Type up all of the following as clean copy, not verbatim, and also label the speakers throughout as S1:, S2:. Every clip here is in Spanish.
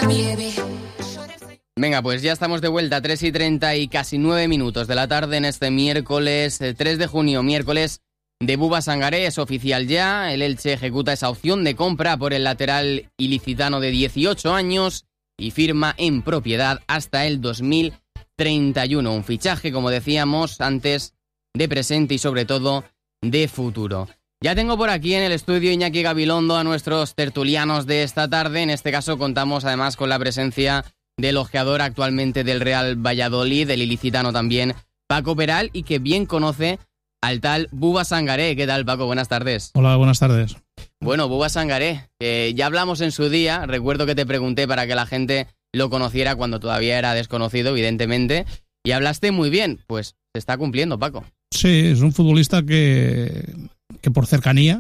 S1: Venga, pues ya estamos de vuelta, 3:30 y casi 9 minutos de la tarde en este miércoles 3 de junio, miércoles de Buba Sangaré. Es oficial ya, el Elche ejecuta esa opción de compra por el lateral ilicitano de 18 años y firma en propiedad hasta el 2031. Un fichaje, como decíamos antes, de presente y sobre todo de futuro. Ya tengo por aquí en el estudio Iñaki Gabilondo a nuestros tertulianos de esta tarde. En este caso contamos además con la presencia del ojeador actualmente del Real Valladolid, del ilicitano también, Paco Peral, y que bien conoce al tal Buba Sangaré. ¿Qué tal, Paco? Buenas tardes.
S2: Hola, buenas tardes.
S1: Bueno, Buba Sangaré, ya hablamos en su día, recuerdo que te pregunté para que la gente lo conociera cuando todavía era desconocido, evidentemente, y hablaste muy bien. Pues se está cumpliendo, Paco.
S2: Sí, es un futbolista que por cercanía,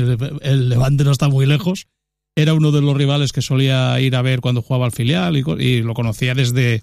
S2: el Levante no está muy lejos, era uno de los rivales que solía ir a ver cuando jugaba al filial y lo conocía desde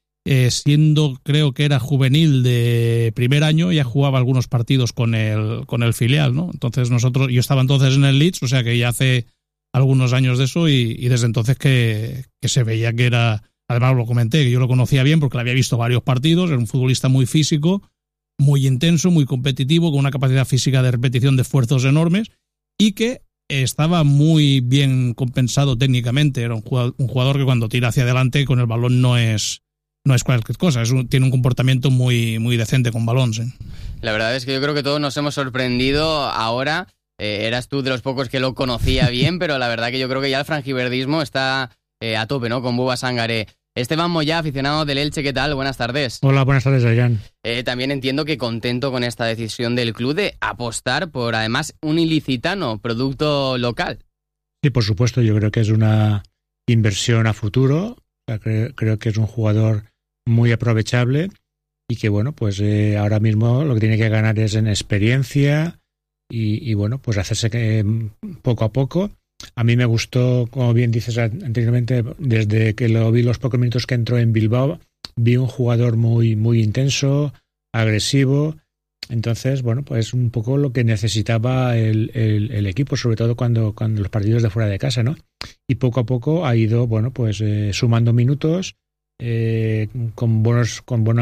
S2: siendo, creo que era juvenil de primer año, ya jugaba algunos partidos con el filial, ¿no? Entonces yo estaba entonces en el Leeds, o sea que ya hace algunos años de eso y desde entonces que se veía que era, además lo comenté, que yo lo conocía bien porque le había visto varios partidos, era un futbolista muy físico, muy intenso, muy competitivo, con una capacidad física de repetición de esfuerzos enormes y que estaba muy bien compensado técnicamente. Era un jugador que cuando tira hacia adelante con el balón no es cualquier cosa, tiene un comportamiento muy, muy decente con balón. ¿Sí?
S1: La verdad es que yo creo que todos nos hemos sorprendido ahora. Eras tú de los pocos que lo conocía bien, pero la verdad que yo creo que ya el franjiverdismo está a tope, ¿no? Con Buba Sangaré. Esteban Moyá, aficionado del Elche, ¿qué tal? Buenas tardes.
S3: Hola, buenas tardes, Adrián.
S1: También entiendo que contento con esta decisión del club de apostar por, además, un ilicitano, producto local.
S3: Sí, por supuesto, yo creo que es una inversión a futuro. O sea, creo que es un jugador muy aprovechable y que, bueno, pues ahora mismo lo que tiene que ganar es en experiencia y bueno, pues hacerse poco a poco. A mí me gustó, como bien dices anteriormente, desde que lo vi los pocos minutos que entró en Bilbao, vi un jugador muy, muy intenso, agresivo. Entonces, bueno, pues un poco lo que necesitaba el equipo, sobre todo cuando los partidos de fuera de casa, ¿no? Y poco a poco ha ido, bueno, pues sumando minutos, con buenos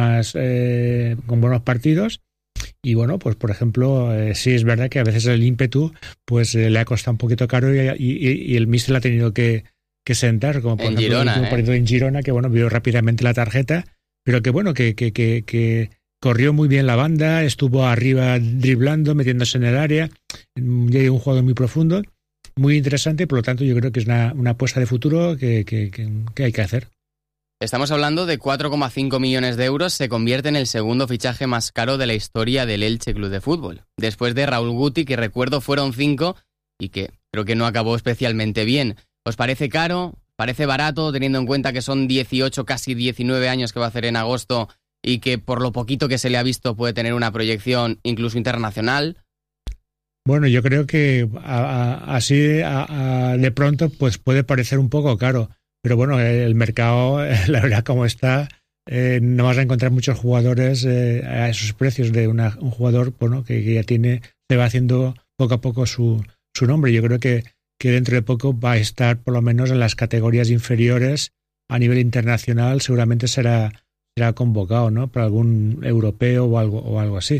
S3: partidos. Y bueno, pues por ejemplo, sí es verdad que a veces el ímpetu pues le ha costado un poquito caro y el míster le ha tenido que sentar, como por ejemplo el último partido en Girona, que bueno, vio rápidamente la tarjeta, pero que bueno, que corrió muy bien la banda, estuvo arriba driblando, metiéndose en el área, ya hay un jugador muy profundo, muy interesante, por lo tanto yo creo que es una apuesta de futuro que hay que hacer.
S1: Estamos hablando de 4,5 millones de euros, se convierte en el segundo fichaje más caro de la historia del Elche Club de Fútbol. Después de Raúl Guti, que recuerdo fueron 5 y que creo que no acabó especialmente bien. ¿Os parece caro? ¿Parece barato, teniendo en cuenta que son 18, casi 19 años que va a hacer en agosto y que por lo poquito que se le ha visto puede tener una proyección incluso internacional?
S3: Bueno, yo creo que así de pronto pues puede parecer un poco caro. Pero bueno, el mercado, la verdad, como está, no vas a encontrar muchos jugadores a esos precios de un jugador, bueno, que ya se va haciendo poco a poco su nombre. Yo creo que dentro de poco va a estar por lo menos en las categorías inferiores a nivel internacional. Seguramente será convocado, ¿no? Para algún europeo o algo así.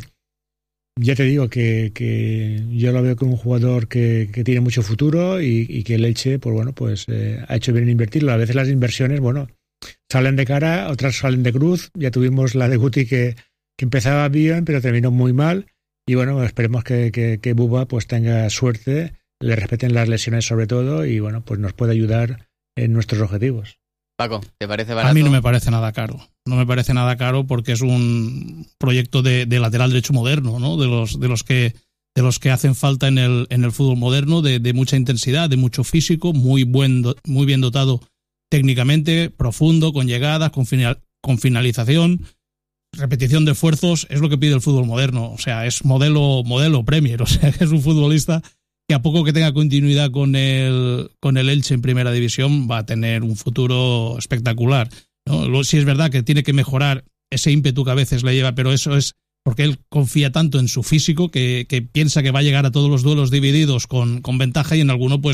S3: Ya te digo que yo lo veo como un jugador que tiene mucho futuro y que el Elche, pues bueno, pues ha hecho bien en invertirlo. A veces las inversiones, bueno, salen de cara, otras salen de cruz. Ya tuvimos la de Guti que empezaba bien, pero terminó muy mal. Y bueno, esperemos que Buba pues tenga suerte, le respeten las lesiones sobre todo y bueno, pues nos pueda ayudar en nuestros objetivos.
S1: Paco, ¿te parece barato?
S2: A mí no me parece nada caro. No me parece nada caro porque es un proyecto de lateral derecho moderno, ¿no? De los que hacen falta en el fútbol moderno, de mucha intensidad, de mucho físico, muy bien dotado técnicamente, profundo, con llegadas, con finalización, repetición de esfuerzos, es lo que pide el fútbol moderno. O sea, es modelo Premier. O sea, es un futbolista que a poco que tenga continuidad con el Elche en primera división va a tener un futuro espectacular, ¿no? Sí es verdad que tiene que mejorar ese ímpetu que a veces le lleva, pero eso es porque él confía tanto en su físico que piensa que va a llegar a todos los duelos divididos con ventaja y en alguno pues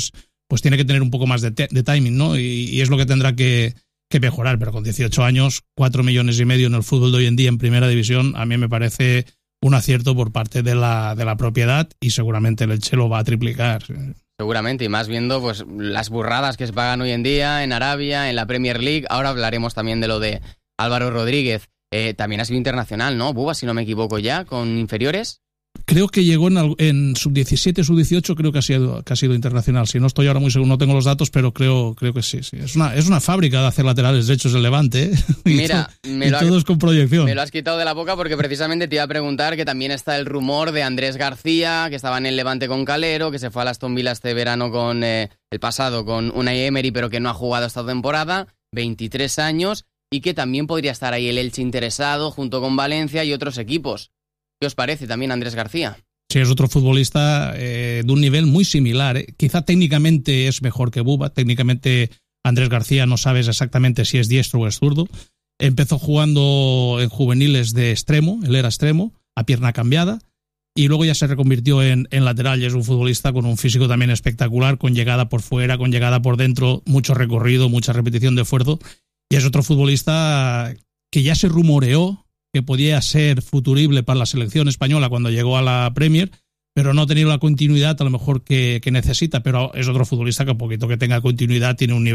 S2: pues tiene que tener un poco más de timing, ¿no? Y es lo que tendrá que mejorar, pero con 18 años, 4,5 millones en el fútbol de hoy en día en primera división, a mí me parece un acierto por parte de la propiedad, y seguramente el Elche lo va a triplicar.
S1: Seguramente, y más viendo pues las burradas que se pagan hoy en día en Arabia, en la Premier League. Ahora hablaremos también de lo de Álvaro Rodríguez. También ha sido internacional, ¿no? Bubas, si no me equivoco ya, con inferiores.
S2: Creo que llegó en sub-17, sub-18, creo que ha sido internacional. Si no estoy ahora muy seguro, no tengo los datos, pero creo que sí. Es una fábrica de hacer laterales derechos del Levante, ¿eh?
S1: Mira,
S2: todos con proyección.
S1: Me lo has quitado de la boca porque precisamente te iba a preguntar que también está el rumor de Andrés García, que estaba en el Levante con Calero, que se fue a Aston Villa este verano el pasado con Unai Emery, pero que no ha jugado esta temporada, 23 años, y que también podría estar ahí el Elche interesado junto con Valencia y otros equipos. ¿Qué os parece también Andrés García?
S2: Sí, es otro futbolista de un nivel muy similar, ¿eh? Quizá técnicamente es mejor que Buba. Técnicamente Andrés García no sabes exactamente si es diestro o es zurdo. Empezó jugando en juveniles de extremo, él era extremo, a pierna cambiada, y luego ya se reconvirtió en lateral, y es un futbolista con un físico también espectacular, con llegada por fuera, con llegada por dentro, mucho recorrido, mucha repetición de esfuerzo, y es otro futbolista que ya se rumoreó que podía ser futurible para la selección española cuando llegó a la Premier, pero no ha tenido la continuidad a lo mejor que necesita. Pero es otro futbolista que, a poquito que tenga continuidad, tiene un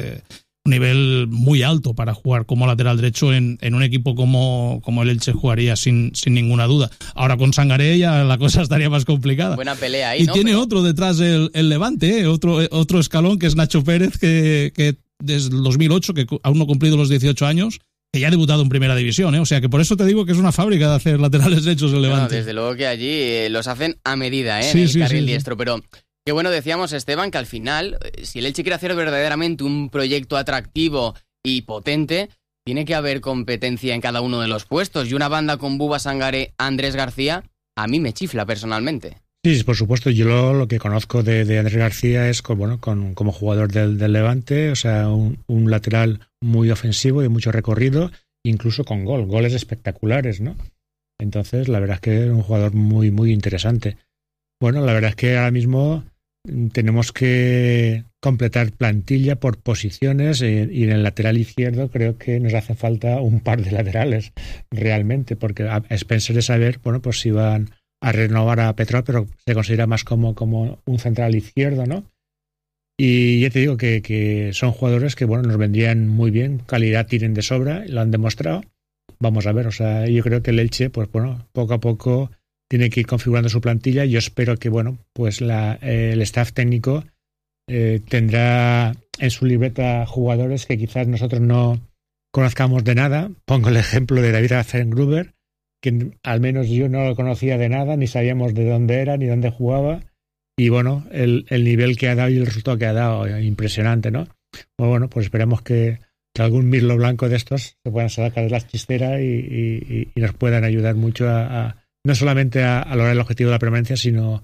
S2: nivel muy alto para jugar como lateral derecho en un equipo como el Elche jugaría sin ninguna duda. Ahora con Sangaré ya la cosa estaría más complicada.
S1: Buena pelea ahí,
S2: y
S1: ¿no?
S2: tiene otro detrás el Levante, ¿eh? Otro escalón, que es Nacho Pérez, que desde el 2008, que aún no ha cumplido los 18 años, que ya ha debutado en primera división, ¿eh? O sea que por eso te digo que es una fábrica de hacer laterales derechos el Levante.
S1: No, desde luego que allí los hacen a medida,
S2: sí,
S1: en el
S2: sí,
S1: carril
S2: sí,
S1: diestro, pero qué bueno decíamos, Esteban, que al final, si el Elche quiere hacer verdaderamente un proyecto atractivo y potente, tiene que haber competencia en cada uno de los puestos, y una banda con Buba, Sangaré, Andrés García, a mí me chifla personalmente.
S3: Sí, por supuesto. Yo lo que conozco de Andrés García es como jugador del Levante, o sea, un lateral muy ofensivo, de mucho recorrido, incluso con goles espectaculares, ¿no? Entonces, la verdad es que es un jugador muy, muy interesante. Bueno, la verdad es que ahora mismo tenemos que completar plantilla por posiciones, y en el lateral izquierdo creo que nos hace falta un par de laterales realmente, porque a expensas de saber, pues si van a renovar a Petrov, pero se considera más como un central izquierdo, ¿no? Y ya te digo que son jugadores que, nos vendrían muy bien, calidad tienen de sobra, lo han demostrado. Vamos a ver, o sea, yo creo que el Elche, poco a poco tiene que ir configurando su plantilla. Yo espero que, el staff técnico tendrá en su libreta jugadores que quizás nosotros no conozcamos de nada. Pongo el ejemplo de David Azengruber, que al menos yo no lo conocía de nada, ni sabíamos de dónde era, ni dónde jugaba, y el nivel que ha dado y el resultado que ha dado, impresionante, ¿no? Pues esperemos que algún mirlo blanco de estos se puedan sacar de la chistera y nos puedan ayudar mucho no solamente a lograr el objetivo de la permanencia, sino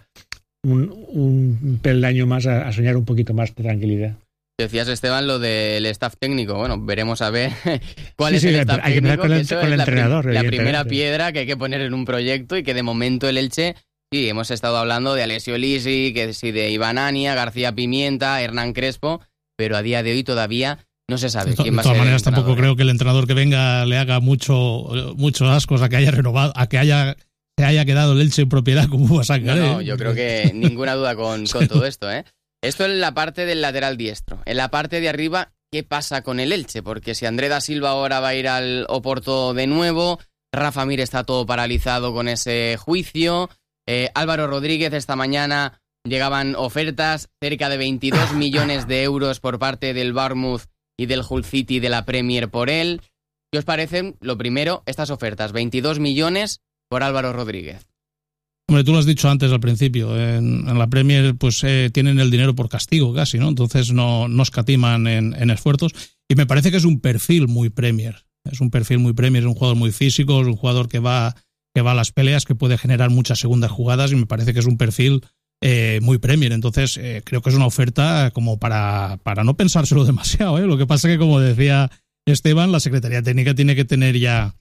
S3: un peldaño más a soñar un poquito más de tranquilidad.
S1: Decías, Esteban, lo del staff técnico. Bueno, veremos a ver cuál es el staff
S3: hay
S1: técnico.
S3: Hay que empezar con el entrenador.
S1: La primera piedra que hay que poner en un proyecto, y que de momento el Elche, sí, hemos estado hablando de Alessio Lisi, que sí, de Iván Ania, García Pimienta, Hernán Crespo, pero a día de hoy todavía no se sabe quién va a ser.
S2: De todas maneras, tampoco creo que el entrenador que venga le haga mucho ascos a que haya renovado, a que se haya quedado el Elche en propiedad como Buba Sangaré.
S1: No, yo creo que ninguna duda con todo esto, ¿eh? Esto es la parte del lateral diestro. En la parte de arriba, ¿qué pasa con el Elche? Porque si André da Silva ahora va a ir al Oporto de nuevo, Rafa Mir está todo paralizado con ese juicio, Álvaro Rodríguez, esta mañana llegaban ofertas, cerca de 22 millones de euros por parte del Bournemouth y del Hull City de la Premier por él. ¿Qué os parecen? Lo primero, estas ofertas, 22 millones por Álvaro Rodríguez.
S2: Hombre, tú lo has dicho antes al principio, en la Premier tienen el dinero por castigo casi, ¿no? Entonces no escatiman en esfuerzos, y me parece que es un perfil muy Premier. Es un perfil muy Premier, es un jugador muy físico, es un jugador que va a las peleas, que puede generar muchas segundas jugadas, y me parece que es un perfil muy Premier. Entonces creo que es una oferta como para no pensárselo demasiado, ¿eh? Lo que pasa es que, como decía Esteban, la Secretaría Técnica tiene que tener ya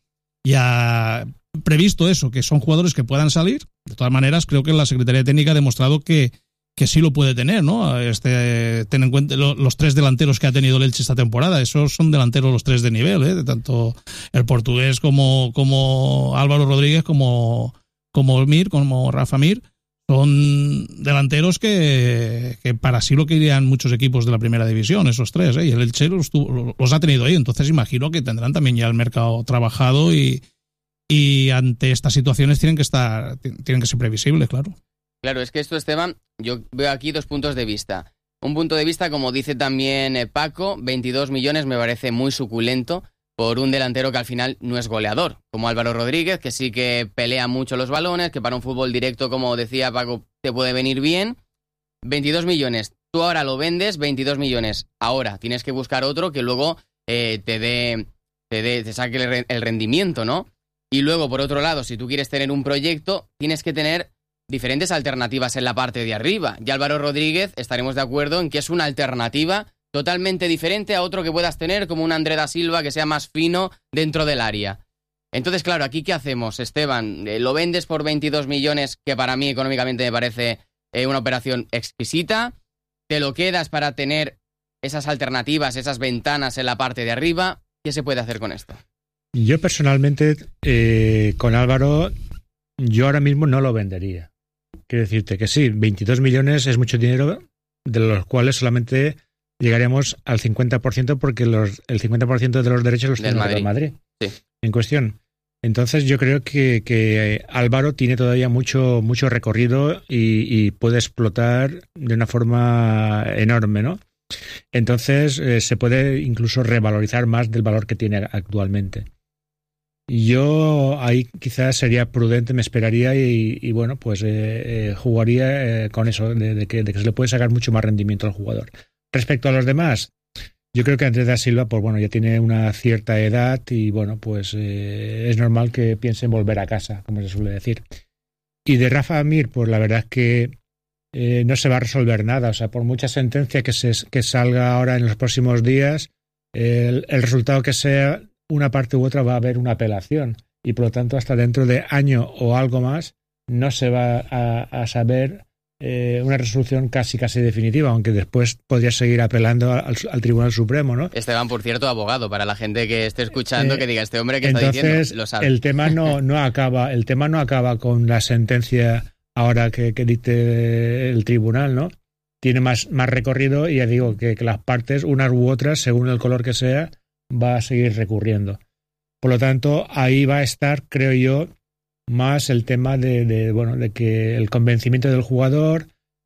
S2: previsto eso, que son jugadores que puedan salir. De todas maneras, creo que la Secretaría Técnica ha demostrado que que sí lo puede tener, ¿no? Ten en cuenta los 3 delanteros que ha tenido el Elche esta temporada, esos son delanteros los 3 de nivel, de tanto el portugués como Álvaro Rodríguez, como Rafa Mir, son delanteros que para sí lo querían muchos equipos de la primera división, esos 3, y el Elche los ha tenido ahí, entonces imagino que tendrán también ya el mercado trabajado y ante estas situaciones tienen que ser previsibles, claro.
S1: Claro, es que esto, Esteban, yo veo aquí 2 puntos de vista. Un punto de vista, como dice también Paco, 22 millones me parece muy suculento por un delantero que al final no es goleador, como Álvaro Rodríguez, que sí que pelea mucho los balones, que para un fútbol directo, como decía Paco, te puede venir bien. 22 millones, tú ahora lo vendes, 22 millones. Ahora tienes que buscar otro que luego te saque el rendimiento, ¿no? Y luego, por otro lado, si tú quieres tener un proyecto, tienes que tener diferentes alternativas en la parte de arriba. Y Álvaro Rodríguez, estaremos de acuerdo en que es una alternativa totalmente diferente a otro que puedas tener, como un André da Silva que sea más fino dentro del área. Entonces, claro, ¿aquí qué hacemos, Esteban? ¿Lo vendes por 22 millones, que para mí económicamente me parece una operación exquisita? ¿Te lo quedas para tener esas alternativas, esas ventanas en la parte de arriba? ¿Qué se puede hacer con esto?
S3: Yo personalmente, con Álvaro, yo ahora mismo no lo vendería. Quiero decirte que sí, 22 millones es mucho dinero, de los cuales solamente llegaremos al 50% porque el 50% de los derechos los tiene el Real Madrid.
S1: Sí.
S3: En cuestión. Entonces yo creo que Álvaro tiene todavía mucho recorrido y puede explotar de una forma enorme, ¿no? Entonces se puede incluso revalorizar más del valor que tiene actualmente. Yo ahí quizás sería prudente, me esperaría y bueno, pues jugaría con eso, de que se le puede sacar mucho más rendimiento al jugador. Respecto a los demás, yo creo que Andrés da Silva, pues bueno, ya tiene una cierta edad y bueno, pues es normal que piense en volver a casa, como se suele decir. Y de Rafa Mir, pues la verdad es que no se va a resolver nada, o sea, por mucha sentencia que salga ahora en los próximos días, el resultado que sea, una parte u otra va a haber una apelación y por lo tanto hasta dentro de año o algo más no se va a saber una resolución casi definitiva, aunque después podría seguir apelando al Tribunal Supremo, ¿no?
S1: Esteban, por cierto, abogado, para la gente que esté escuchando, que diga, este hombre que
S3: entonces,
S1: está diciendo, lo sabe.
S3: El tema no acaba con la sentencia ahora que dicte el tribunal, ¿no? Tiene más recorrido y ya digo que las partes, unas u otras, según el color que sea, va a seguir recurriendo. Por lo tanto, ahí va a estar, creo yo, más el tema de que el convencimiento del jugador,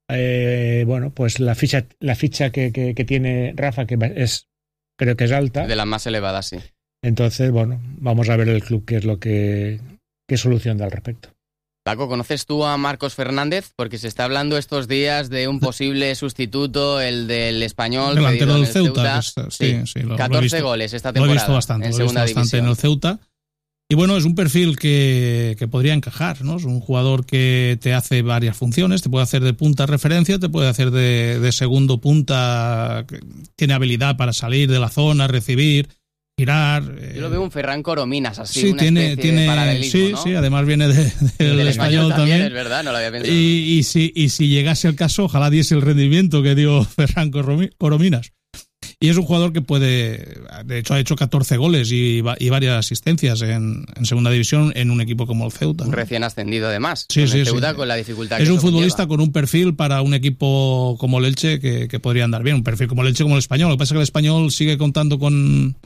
S3: bueno, pues la ficha que tiene Rafa, que creo que es alta.
S1: De las más elevadas, sí.
S3: Entonces, bueno, vamos a ver el club qué solución da al respecto.
S1: Paco, ¿conoces tú a Marcos Fernández? Porque se está hablando estos días de un posible sustituto, el del Español.
S2: Delantero del Ceuta. Sí,
S1: 14 goles esta temporada.
S2: Lo he visto bastante,
S1: en segunda división.
S2: En el Ceuta. Y bueno, es un perfil que podría encajar, ¿no? Es un jugador que te hace varias funciones, te puede hacer de punta referencia, te puede hacer de segundo punta, tiene habilidad para salir de la zona, recibir, girar.
S1: Yo lo veo un Ferran Corominas, así,
S2: sí,
S1: una especie de paralelismo, ¿no?
S2: Sí, además viene del Español también.
S1: Es verdad, no lo había pensado.
S2: Y si llegase el caso, ojalá diese el rendimiento que dio Ferran Corominas. Y es un jugador que puede, de hecho ha hecho 14 goles y varias asistencias en segunda división en un equipo como el Ceuta, ¿no?
S1: Un recién ascendido además.
S2: Sí,
S1: el Ceuta con la dificultad que
S2: es un futbolista
S1: conlleva.
S2: con un perfil para un equipo como el Elche que podría andar bien, un perfil como el Elche, como el Español. Lo que pasa es que el Español sigue contando con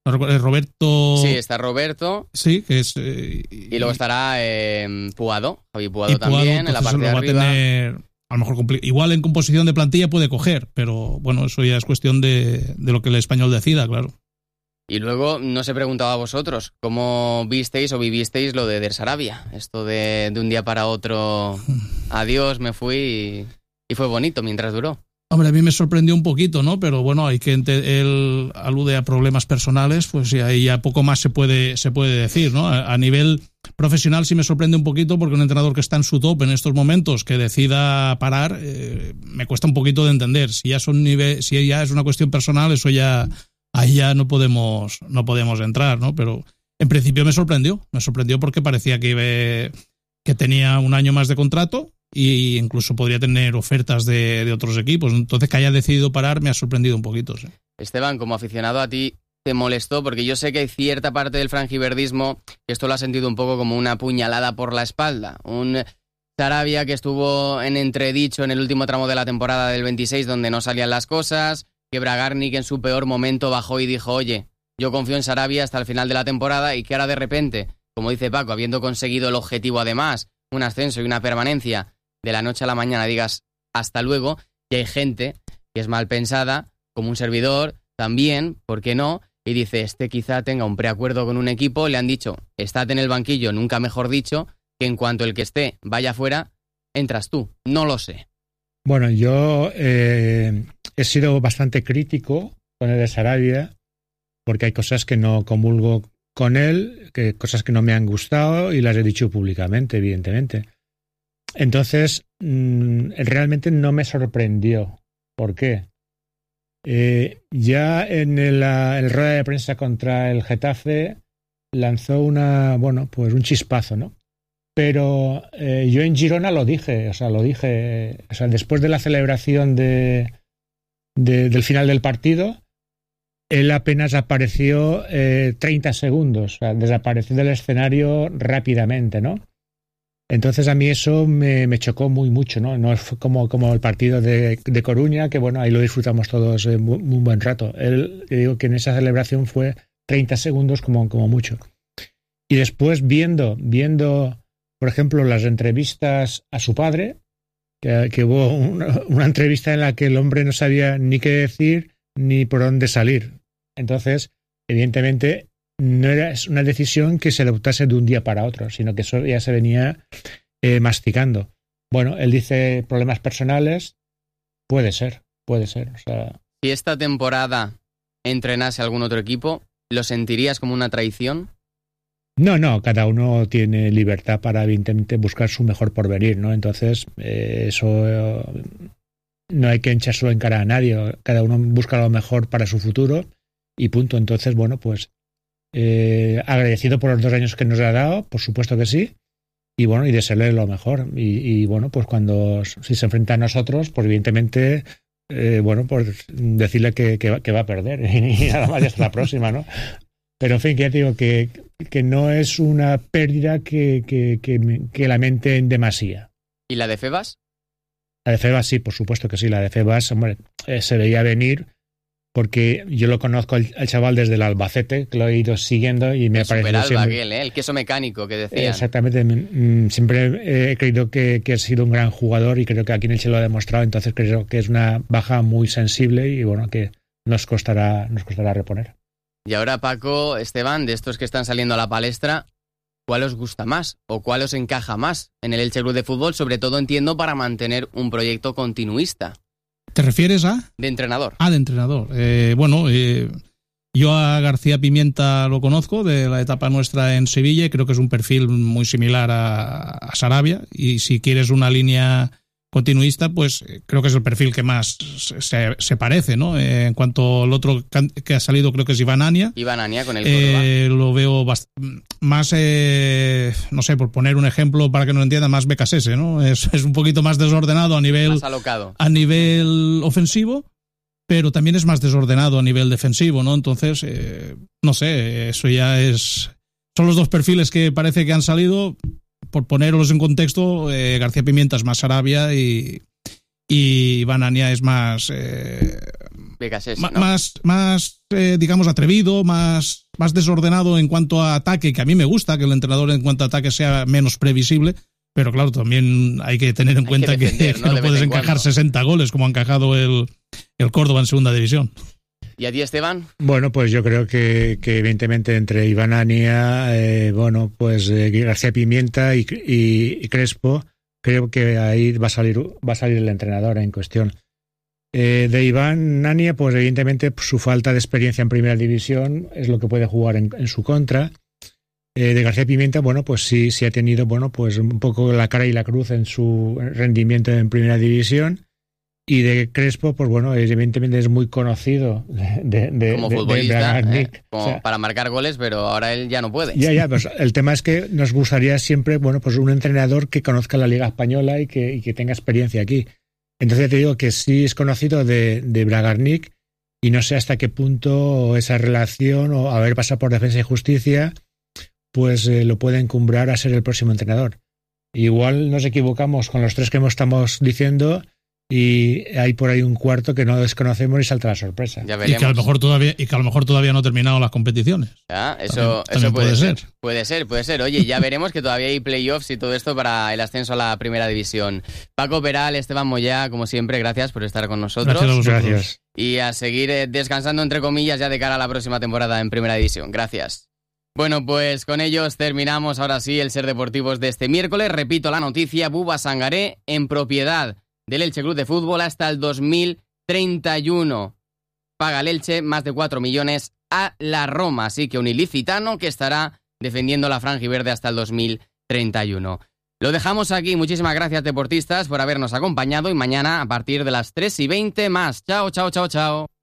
S2: Roberto.
S1: Sí, está Roberto.
S2: Sí, que es.
S1: Y luego estará Puado, Javi Puado también, en la parte de arriba.
S2: Va a tener, a lo mejor igual en composición de plantilla puede coger, pero bueno, eso ya es cuestión de lo que el Español decida, claro.
S1: Y luego, no os he preguntado a vosotros, ¿cómo visteis o vivisteis lo de Der Sarabia? Esto de un día para otro, adiós, me fui y fue bonito mientras duró.
S2: Hombre, a mí me sorprendió un poquito, ¿no? Pero bueno, hay que él alude a problemas personales, pues y ahí ya poco más se puede decir, ¿no? A nivel profesional sí me sorprende un poquito porque un entrenador que está en su top en estos momentos que decida parar, me cuesta un poquito de entender. Si ya es una cuestión personal, eso ya ahí ya no podemos entrar, ¿no? Pero en principio me sorprendió porque parecía que tenía un año más de contrato y incluso podría tener ofertas de otros equipos. Entonces, que haya decidido parar me ha sorprendido un poquito. Sí.
S1: Esteban, como aficionado, a ti te molestó, porque yo sé que hay cierta parte del franjiverdismo que esto lo ha sentido un poco como una puñalada por la espalda. Un Sarabia que estuvo en entredicho en el último tramo de la temporada del 26, donde no salían las cosas, que Bragarnik en su peor momento bajó y dijo, oye, yo confío en Sarabia hasta el final de la temporada, y que ahora de repente, como dice Paco, habiendo conseguido el objetivo además, un ascenso y una permanencia, de la noche a la mañana digas hasta luego, y hay gente que es mal pensada, como un servidor también, ¿por qué no? Y dice, quizá tenga un preacuerdo con un equipo, le han dicho, estate en el banquillo, nunca mejor dicho, que en cuanto el que esté vaya fuera, entras tú. No lo sé.
S3: Bueno, yo he sido bastante crítico con el de Sarabia, porque hay cosas que no comulgo con él, cosas que no me han gustado, y las he dicho públicamente, evidentemente. Entonces, realmente no me sorprendió. ¿Por qué? Ya en el rueda de prensa contra el Getafe lanzó un chispazo, ¿no? Pero yo en Girona lo dije, después de la celebración del final del partido, él apenas apareció 30 segundos, o sea, desapareció del escenario rápidamente, ¿no? Entonces a mí eso me chocó mucho, ¿no? No fue como el partido de Coruña, que bueno, ahí lo disfrutamos todos muy buen rato. Él, digo que en esa celebración fue 30 segundos como mucho. Y después viendo, por ejemplo, las entrevistas a su padre, que hubo una entrevista en la que el hombre no sabía ni qué decir ni por dónde salir. Entonces, evidentemente, no era una decisión que se adoptase de un día para otro, sino que eso ya se venía masticando. Bueno, él dice problemas personales, puede ser. O sea,
S1: si esta temporada entrenase algún otro equipo, ¿lo sentirías como una traición?
S3: No, cada uno tiene libertad para evidentemente buscar su mejor porvenir, ¿no? Entonces, eso no hay que echárselo en cara a nadie, cada uno busca lo mejor para su futuro y punto. Entonces, bueno, pues agradecido por los 2 años que nos ha dado, por supuesto que sí, y bueno, y desearle lo mejor. Y bueno, pues si se enfrenta a nosotros, pues evidentemente, pues decirle que va a perder y nada más, y hasta la próxima, ¿no? Pero en fin, que ya te digo que no es una pérdida que lamente en demasía.
S1: ¿Y la de Febas?
S3: La de Febas sí, por supuesto que sí. La de Febas, hombre, se veía venir, porque yo lo conozco al chaval desde el Albacete, que lo he ido siguiendo y me ha parecido siempre...
S1: el queso mecánico que decían.
S3: Exactamente, siempre he creído que ha sido un gran jugador y creo que aquí en Elche lo ha demostrado, entonces creo que es una baja muy sensible y bueno, que nos costará reponer.
S1: Y ahora, Paco, Esteban, de estos que están saliendo a la palestra, ¿cuál os gusta más o cuál os encaja más en el Elche Club de Fútbol? Sobre todo, entiendo, para mantener un proyecto continuista.
S2: ¿Te refieres a?
S1: De entrenador.
S2: De entrenador. Yo a García Pimienta lo conozco de la etapa nuestra en Sevilla y creo que es un perfil muy similar a Sarabia, y si quieres una línea continuista, pues creo que es el perfil que más se parece, ¿no? En cuanto al otro que ha salido, creo que es Iván Ania.
S1: Iván Ania con el Córdoba.
S2: Lo veo más, no sé, por poner un ejemplo para que no lo entiendan, más Becasese, ¿no? Es un poquito más desordenado a nivel...
S1: Más alocado.
S2: A nivel ofensivo, pero también es más desordenado a nivel defensivo, ¿no? Entonces, no sé, eso ya es... Son los 2 perfiles que parece que han salido. Por ponerlos en contexto, García Pimienta es más Sarabia y Iván Ania es más...
S1: Becasese, ¿no?
S2: Más digamos, atrevido, más desordenado en cuanto a ataque, que a mí me gusta que el entrenador en cuanto a ataque sea menos previsible, pero claro, también hay que tener en cuenta que no puedes encajar 60 goles como ha encajado el Córdoba en segunda división.
S1: ¿Y a ti, Esteban?
S3: Bueno, pues yo creo que evidentemente entre Iván Ania, García Pimienta y Crespo, creo que ahí va a salir el entrenador en cuestión. De Iván Ania, pues evidentemente su falta de experiencia en primera división es lo que puede jugar en su contra. De García Pimienta, bueno, pues sí ha tenido, bueno, pues un poco la cara y la cruz en su rendimiento en primera división. Y de Crespo, pues bueno, evidentemente es muy conocido
S1: como futbolista,
S3: Bragarnik.
S1: como o sea, para marcar goles, pero ahora él ya no puede.
S3: Ya, pues el tema es que nos gustaría siempre, bueno, pues un entrenador que conozca la Liga Española y que tenga experiencia aquí. Entonces te digo que sí es conocido de Bragarnik y no sé hasta qué punto esa relación o haber pasado por Defensa y Justicia pues lo puede encumbrar a ser el próximo entrenador. Igual nos equivocamos con los tres que estamos diciendo y hay por ahí un cuarto que no desconocemos y salta la sorpresa.
S1: Ya veremos.
S2: Y que a lo mejor todavía no ha terminado las competiciones.
S1: Ya, eso puede ser. Puede ser. Oye, ya veremos que todavía hay playoffs y todo esto para el ascenso a la primera división. Paco Peral, Esteban Moyá, como siempre, gracias por estar con nosotros.
S2: Gracias a vosotros.
S3: Gracias.
S1: Y a seguir descansando, entre comillas, ya de cara a la próxima temporada en primera división. Gracias. Bueno, pues con ellos terminamos ahora sí el Ser Deportivos de este miércoles. Repito la noticia, Buba Sangaré en propiedad del Elche Club de Fútbol hasta el 2031. Paga el Elche más de 4 millones a la Roma, así que un ilicitano que estará defendiendo la franjiverde hasta el 2031. Lo dejamos aquí. Muchísimas gracias, deportistas, por habernos acompañado y mañana a partir de las 3:20 más. Chao, chao, chao, chao.